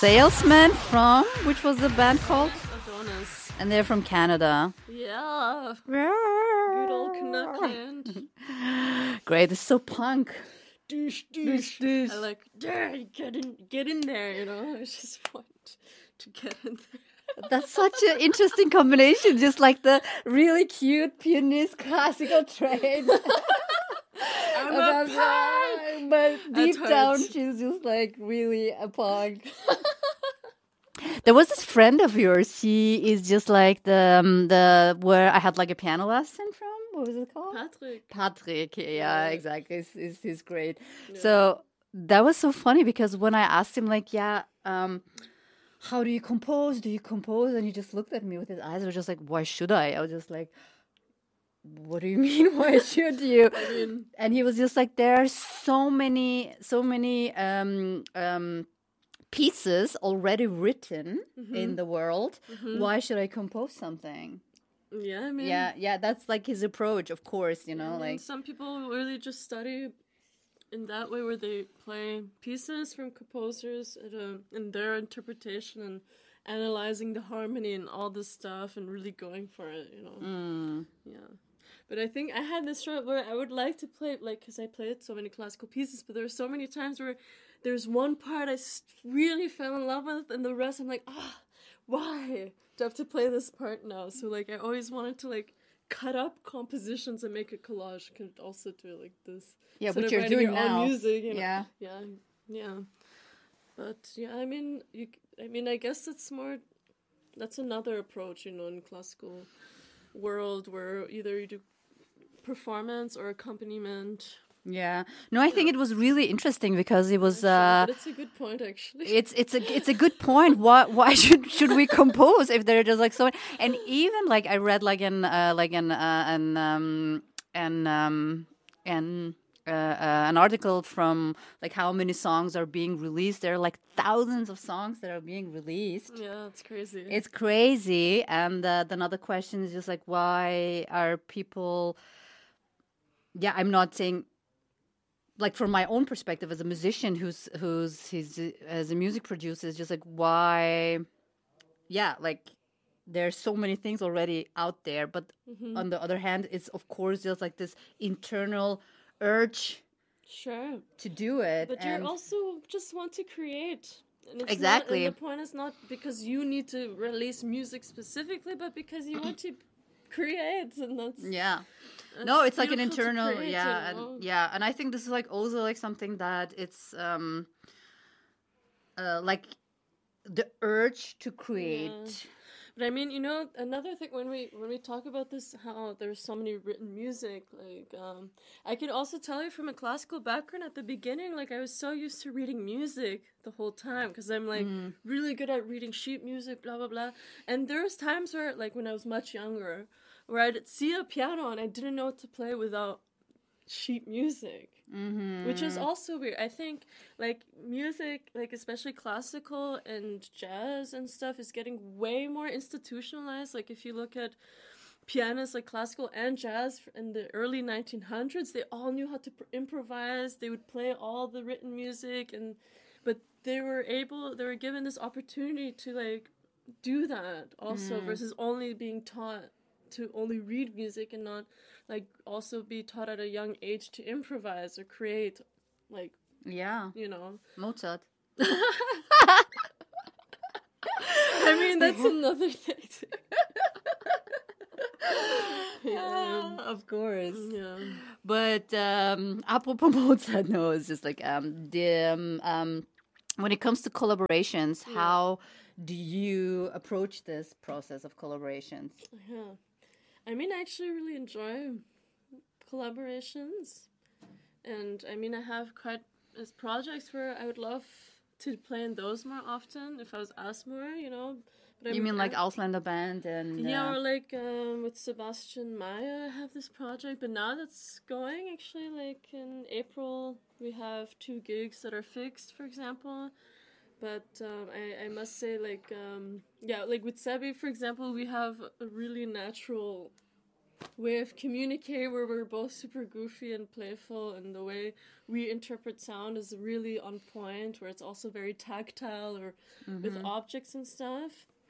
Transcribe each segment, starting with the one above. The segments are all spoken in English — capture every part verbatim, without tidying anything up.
Salesman from, which was the band called? Adonis. And they're from Canada. Yeah. Good old Canuckland. Great, it's so punk. Douche, douche. douche. I like, "Dare, get in, get in there, you know. I just want to get in there. That's such an interesting combination. Just like the really cute pianist classical train. I'm a punk! But deep That down, hurts. she's just like really a punk. There was this friend of yours. He is just like the um, the where I had like a piano lesson from. What was it called? Patrick. Patrick. Yeah, Yeah. exactly. It's, it's, he's great. Yeah. So that was so funny because when I asked him, like, yeah, um, how do you compose? Do you compose? And he just looked at me with his eyes. I was just like, why should I? I was just like, what do you mean? Why should you? I mean, And he was just like, there are so many, so many um, um, pieces already written in the world. Why should I compose something? yeah, I mean, Yeah, yeah, that's like his approach, of course, you know, I mean, like, some people really just study in that way where they play pieces from composers at a, in their interpretation and analyzing the harmony and all this stuff and really going for it, you know. mm, Yeah. But I think I had this struggle where I would like to play, like, because I played so many classical pieces, but there were so many times where there's one part I s- really fell in love with, and the rest I'm like, ah, why do I have to play this part now? So, like, I always wanted to, like, cut up compositions and make a collage. I could also do it like this. yeah, Instead what of you're writing doing your own now. music, you know. Yeah. Yeah, yeah. But, yeah, I mean, you, I mean, I guess that's more, that's another approach, you know, in classical world where either you do performance or accompaniment. Yeah. No, I think it was really interesting because it was, Sure, uh, but it's a good point, actually. it's it's a it's a good point. Why why should should we compose if they're just like so? And even like I read like an uh, like an uh, an um an um an uh, uh, an article from like how many songs are being released. There are like thousands of songs that are being released. Yeah, it's crazy. It's crazy. And uh, another question is just like why are people? Yeah, I'm not saying. Like from my own perspective as a musician who's who's his as a music producer is just like why yeah like there's so many things already out there, but on the other hand it's of course just like this internal urge Sure. to do it. But and you also just want to create. And it's Exactly. Not, and the point is not because you need to release music specifically, but because you want to create. And that's... yeah that's no it's like an beautiful to internal create, yeah you know? and yeah and I think this is like also like something that it's um uh like the urge to create. But I mean, you know, another thing when we when we talk about this, how there's so many written music, like um, I could also tell you from a classical background at the beginning, like I was so used to reading music the whole time because I'm like really good at reading sheet music, blah blah blah. And there was times where, like when I was much younger, where I'd see a piano and I didn't know what to play without sheet music. Mm-hmm. Which is also weird. I think, like, music, like, especially classical and jazz and stuff, is getting way more institutionalized. Like, if you look at pianists, like, classical and jazz in the early nineteen hundreds, they all knew how to pr- improvise. They would play all the written music, and but they were able, they were given this opportunity to, like, do that also, Mm. versus only being taught to only read music and not like also be taught at a young age to improvise or create, like, Yeah, you know. Mozart. I mean, that's another thing too. Yeah, of course. Yeah. But um, apropos Mozart, no, it's just like um, the um, um, when it comes to collaborations, Yeah. how do you approach this process of collaborations? Yeah. I mean, I actually really enjoy collaborations. And I mean, I have quite as projects where I would love to play in those more often if I was asked more, you know. But You I'm- mean like I- Ausländer Band and Yeah, uh, or like um, with Sebastian Mayer, I have this project, but now that's going actually. Like in April, we have two gigs that are fixed, for example. But um, I, I must say, like, um, yeah, like with Sebi, for example, we have a really natural way of communicate where we're both super goofy and playful, and the way we interpret sound is really on point, where it's also very tactile or mm-hmm. with objects and stuff.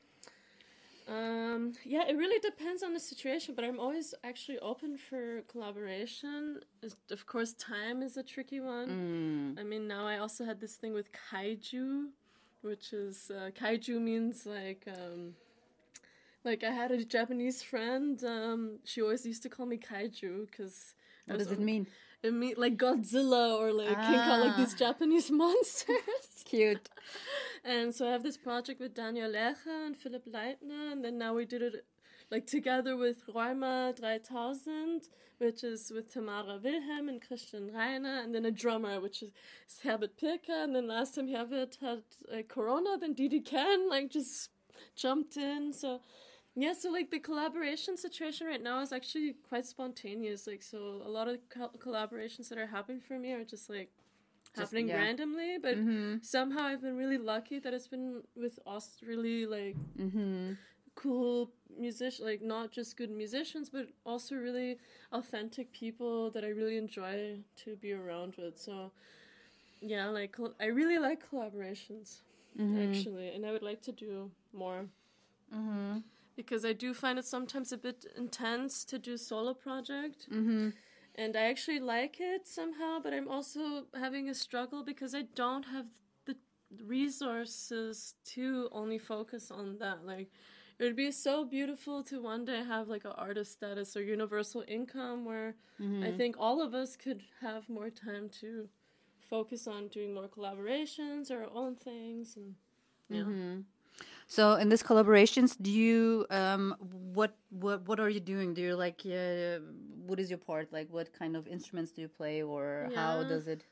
Um, yeah, it really depends on the situation, but I'm always actually open for collaboration. It's, of course, time is a tricky one. Mm. I mean, now I also had this thing with kaiju, which is, uh, kaiju means like, um, like I had a Japanese friend, um, she always used to call me kaiju, because... What does it mean? It means like Godzilla or like ah. King Kong, like these Japanese monsters. Cute. And so I have this project with Daniel Lecha and Philipp Leitner, and then now we did it like together with Rheuma three thousand, which is with Tamara Wilhelm and Christian Reiner, and then a drummer, which is Herbert Pirker, and then last time Herbert had uh, Corona, then Didi Ken like just jumped in, so... Yeah, so, like, the collaboration situation right now is actually quite spontaneous. Like, so a lot of co- collaborations that are happening for me are just, like, just, happening yeah. randomly. But mm-hmm. somehow I've been really lucky that it's been with us really, like, mm-hmm. cool musicians, like, not just good musicians, but also really authentic people that I really enjoy to be around with. So, yeah, like, col- I really like collaborations, mm-hmm. actually. And I would like to do more. Mm-hmm. Because I do find it sometimes a bit intense to do solo project. Mm-hmm. And I actually like it somehow, but I'm also having a struggle because I don't have the resources to only focus on that. Like, it would be so beautiful to one day have like an artist status or universal income where mm-hmm. I think all of us could have more time to focus on doing more collaborations or our own things. And yeah. Mm-hmm. So in these collaborations, do you um what what what are you doing? Do you like uh, what is your part? Like what kind of instruments do you play, or yeah. how does it?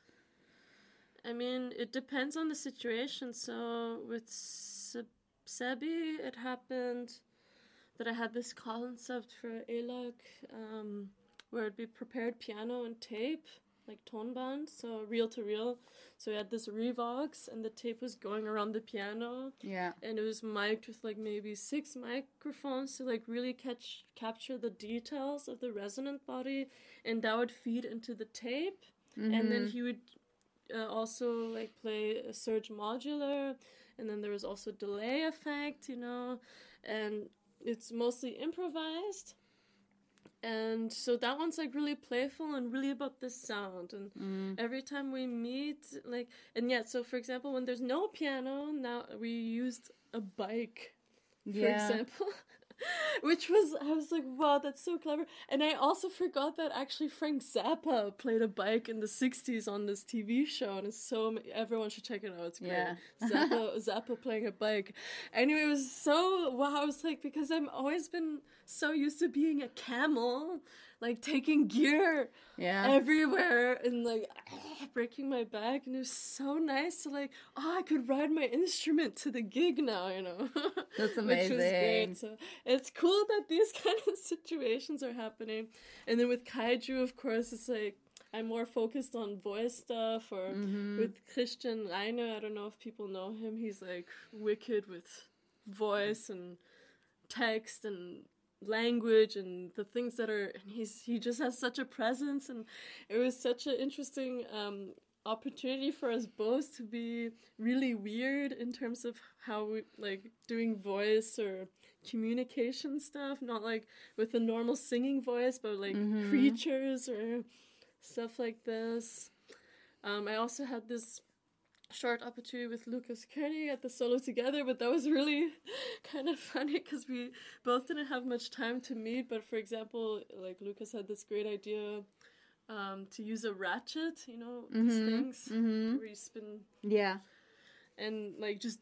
I mean, it depends on the situation. So with Se- Sebi, it happened that I had this concept for E L A C um, where it'd be prepared piano and tape, like tonband, so reel to reel. So we had this Revox, and the tape was going around the piano. Yeah. And it was mic'd with like maybe six microphones to like really catch capture the details of the resonant body, and that would feed into the tape. Mm-hmm. And then he would uh, also like play a surge modular, and then there was also delay effect, you know, and it's mostly improvised. And so that one's like really playful and really about the sound. And mm. every time we meet, like, and yeah, so for example, when there's no piano, now we used a bike, for yeah. example, which was, I was like, wow, that's so clever. And I also forgot that actually Frank Zappa played a bike in the sixties on this T V show. And it's so, everyone should check it out. It's great. Yeah. Zappa, Zappa playing a bike. Anyway, it was so, wow, I was like, because I've always been so used to being a camel, like taking gear yeah. everywhere and like ah, breaking my back, and it was so nice to like, oh, I could ride my instrument to the gig now, you know. That's amazing. Which was great. So it's cool that these kind of situations are happening. And then with kaiju, of course, it's like I'm more focused on voice stuff, or mm-hmm. with Christian Reiner, I don't know if people know him, he's like wicked with voice and text and language and the things that are, and he's he just has such a presence, and it was such an interesting um opportunity for us both to be really weird in terms of how we like doing voice or communication stuff, not like with a normal singing voice, but like mm-hmm. creatures or stuff like this. um I also had this short opportunity with Lucas Koenig at the Solo Together, but that was really kind of funny because we both didn't have much time to meet. But for example, like Lucas had this great idea um, to use a ratchet, you know, mm-hmm. these things mm-hmm. where you spin. Yeah. And like just